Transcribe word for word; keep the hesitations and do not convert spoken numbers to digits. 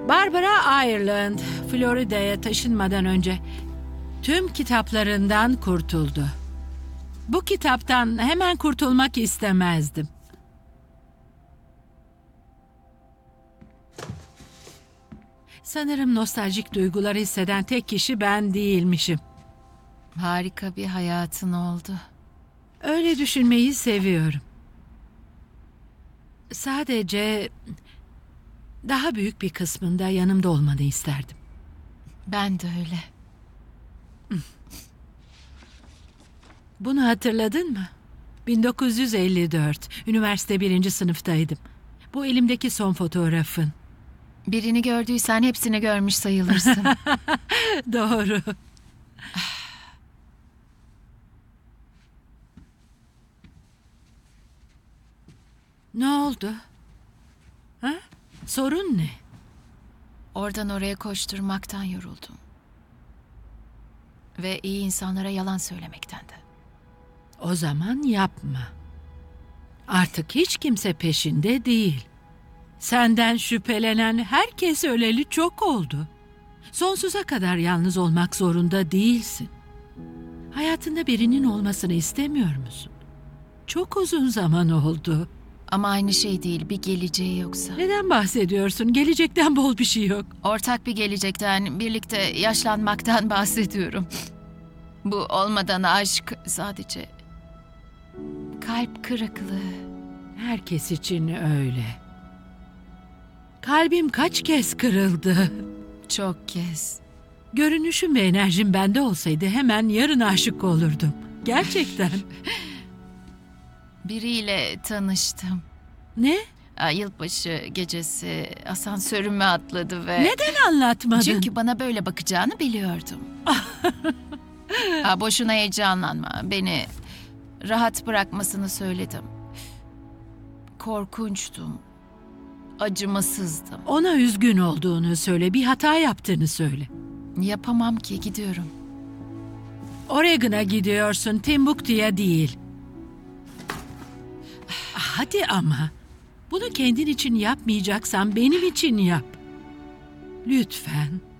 Barbara Ireland, Florida'ya taşınmadan önce tüm kitaplarından kurtuldu. Bu kitaptan hemen kurtulmak istemezdim. Sanırım nostaljik duyguları hisseden tek kişi ben değilmişim. Harika bir hayatın oldu. Öyle düşünmeyi seviyorum. Sadece daha büyük bir kısmında yanımda olmanı isterdim. Ben de öyle. Bunu hatırladın mı? bin dokuz yüz elli dört, üniversite birinci sınıftaydım. Bu elimdeki son fotoğrafın. Birini gördüysen hepsini görmüş sayılırsın. Doğru. Ne oldu? Ha? Sorun ne? Oradan oraya koşturmaktan yoruldum. Ve iyi insanlara yalan söylemekten de. O zaman yapma. Artık hiç kimse peşinde değil. Senden şüphelenen herkes öleli çok oldu. Sonsuza kadar yalnız olmak zorunda değilsin. Hayatında birinin olmasını istemiyor musun? Çok uzun zaman oldu. Ama aynı şey değil, bir geleceği yoksa. Neden bahsediyorsun? Gelecekten bol bir şey yok. Ortak bir gelecekten, birlikte yaşlanmaktan bahsediyorum. Bu olmadan aşk sadece kalp kırıklığı. Herkes için öyle. Kalbim kaç kez kırıldı. Çok kez. Görünüşüm ve enerjim bende olsaydı hemen yarın aşık olurdum. Gerçekten. Biriyle tanıştım. Ne? Yılbaşı gecesi asansörüme atladı ve... Neden anlatmadın? Çünkü bana böyle bakacağını biliyordum. Ha, boşuna heyecanlanma. Beni rahat bırakmasını söyledim. Korkunçtum. Acımasızdım. Ona üzgün olduğunu söyle, bir hata yaptığını söyle. Yapamam ki, gidiyorum. Oregon'a gidiyorsun, Timbuktu'ya değil. Hadi ama. Bunu kendin için yapmayacaksan benim için yap. Lütfen.